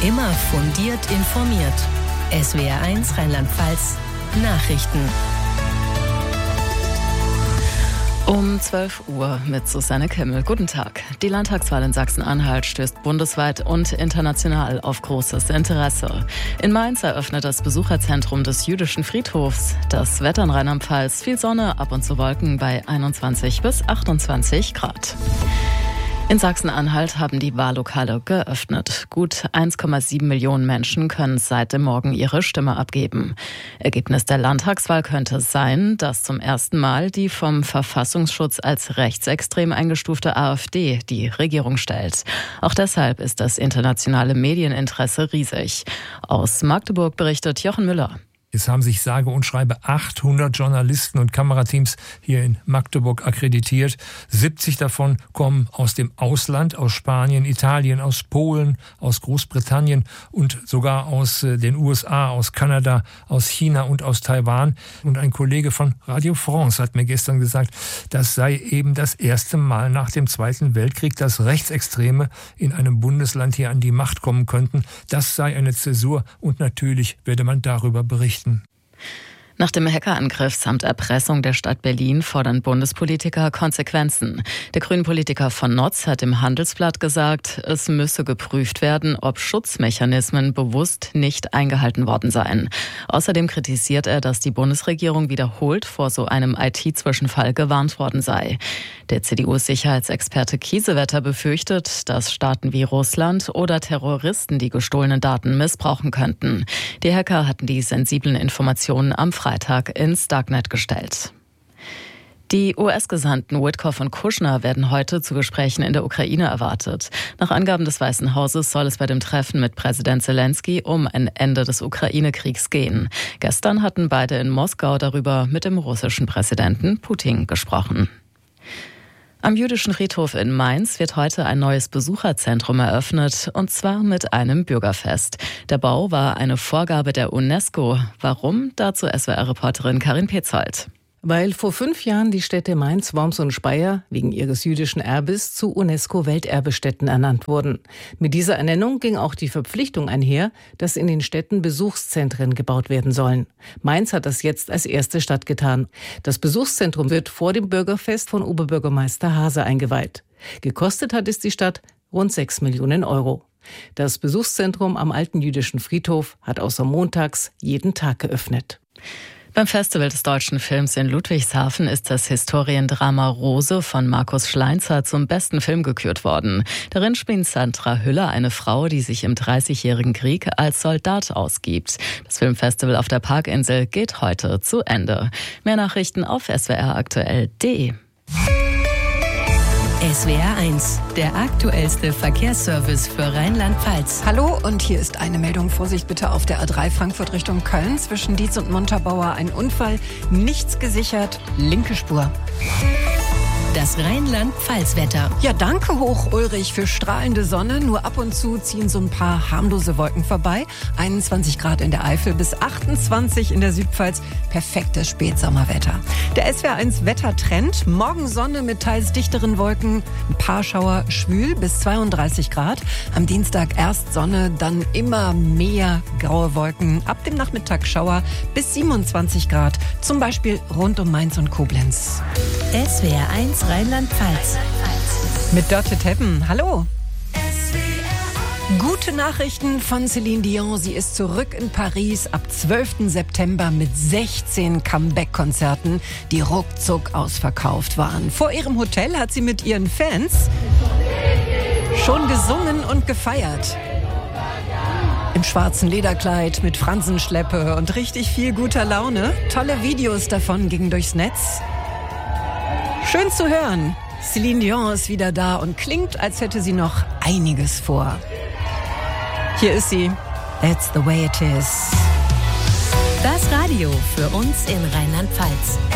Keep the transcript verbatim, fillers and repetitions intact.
Immer fundiert informiert. S W R eins Rheinland-Pfalz Nachrichten. Um zwölf Uhr mit Susanne Kimmel. Guten Tag. Die Landtagswahl in Sachsen-Anhalt stößt bundesweit und international auf großes Interesse. In Mainz eröffnet das Besucherzentrum des Jüdischen Friedhofs. Das Wetter in Rheinland-Pfalz: viel Sonne, ab und zu Wolken bei einundzwanzig bis achtundzwanzig Grad. In Sachsen-Anhalt haben die Wahllokale geöffnet. Gut eins Komma sieben Millionen Menschen können seit dem Morgen ihre Stimme abgeben. Ergebnis der Landtagswahl könnte sein, dass zum ersten Mal die vom Verfassungsschutz als rechtsextrem eingestufte AfD die Regierung stellt. Auch deshalb ist das internationale Medieninteresse riesig. Aus Magdeburg berichtet Jochen Müller. Es haben sich sage und schreibe achthundert Journalisten und Kamerateams hier in Magdeburg akkreditiert. siebzig davon kommen aus dem Ausland, aus Spanien, Italien, aus Polen, aus Großbritannien und sogar aus den U S A, aus Kanada, aus China und aus Taiwan. Und ein Kollege von Radio France hat mir gestern gesagt, das sei eben das erste Mal nach dem Zweiten Weltkrieg, dass Rechtsextreme in einem Bundesland hier an die Macht kommen könnten. Das sei eine Zäsur und natürlich werde man darüber berichten. Nach dem Hackerangriff samt Erpressung der Stadt Berlin fordern Bundespolitiker Konsequenzen. Der Grünen-Politiker von Notz hat im Handelsblatt gesagt, es müsse geprüft werden, ob Schutzmechanismen bewusst nicht eingehalten worden seien. Außerdem kritisiert er, dass die Bundesregierung wiederholt vor so einem I T-Zwischenfall gewarnt worden sei. Der C D U-Sicherheitsexperte Kiesewetter befürchtet, dass Staaten wie Russland oder Terroristen die gestohlenen Daten missbrauchen könnten. Die Hacker hatten die sensiblen Informationen am Freitag ins Darknet gestellt. Die U S-Gesandten Witkoff und Kushner werden heute zu Gesprächen in der Ukraine erwartet. Nach Angaben des Weißen Hauses soll es bei dem Treffen mit Präsident Zelensky um ein Ende des Ukraine-Kriegs gehen. Gestern hatten beide in Moskau darüber mit dem russischen Präsidenten Putin gesprochen. Am Jüdischen Friedhof in Mainz wird heute ein neues Besucherzentrum eröffnet, und zwar mit einem Bürgerfest. Der Bau war eine Vorgabe der UNESCO. Warum? Dazu S W R-Reporterin Karin Petzold. Weil vor fünf Jahren die Städte Mainz, Worms und Speyer wegen ihres jüdischen Erbes zu UNESCO-Welterbestätten ernannt wurden. Mit dieser Ernennung ging auch die Verpflichtung einher, dass in den Städten Besuchszentren gebaut werden sollen. Mainz hat das jetzt als erste Stadt getan. Das Besuchszentrum wird vor dem Bürgerfest von Oberbürgermeister Hase eingeweiht. Gekostet hat es die Stadt rund sechs Millionen Euro. Das Besuchszentrum am alten Jüdischen Friedhof hat außer montags jeden Tag geöffnet. Beim Festival des deutschen Films in Ludwigshafen ist das Historiendrama Rose von Markus Schleinzer zum besten Film gekürt worden. Darin spielt Sandra Hüller eine Frau, die sich im Dreißigjährigen Krieg als Soldat ausgibt. Das Filmfestival auf der Parkinsel geht heute zu Ende. Mehr Nachrichten auf S W R aktuell punkt de. S W R eins, der aktuellste Verkehrsservice für Rheinland-Pfalz. Hallo, und hier ist eine Meldung. Vorsicht bitte auf der A drei Frankfurt Richtung Köln. Zwischen Dietz und Montabaur ein Unfall. Nichts gesichert. Linke Spur. Das Rheinland-Pfalz-Wetter. Ja, danke hoch, Ulrich, für strahlende Sonne. Nur ab und zu ziehen so ein paar harmlose Wolken vorbei. einundzwanzig Grad in der Eifel bis achtundzwanzig in der Südpfalz. Perfektes Spätsommerwetter. Der S W R eins Wettertrend. Morgen Sonne mit teils dichteren Wolken. Ein paar Schauer, schwül bis zweiunddreißig Grad. Am Dienstag erst Sonne, dann immer mehr graue Wolken. Ab dem Nachmittag Schauer bis siebenundzwanzig Grad. Zum Beispiel rund um Mainz und Koblenz. S W R eins Rheinland-Pfalz. Mit Dörte Teppen. Hallo. Gute Nachrichten von Céline Dion. Sie ist zurück in Paris ab zwölften September mit sechzehn Comeback-Konzerten, die ruckzuck ausverkauft waren. Vor ihrem Hotel hat sie mit ihren Fans schon gesungen und gefeiert. Im schwarzen Lederkleid mit Fransenschleppe und richtig viel guter Laune. Tolle Videos davon gingen durchs Netz. Schön zu hören. Céline Dion ist wieder da und klingt, als hätte sie noch einiges vor. Hier ist sie. That's the way it is. Das Radio für uns in Rheinland-Pfalz.